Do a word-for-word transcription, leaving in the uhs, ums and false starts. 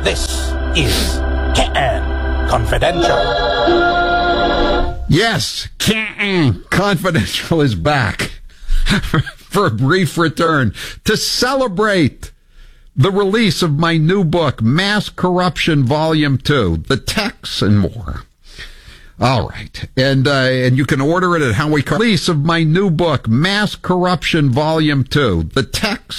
This is Can Confidential. Yes, Can Confidential is back for a brief return to celebrate the release of my new book, Mass Corruption Volume two, The Texts and More. All right. And uh, and you can order it at Howie Carr. Release of my new book, Mass Corruption Volume two, The Texts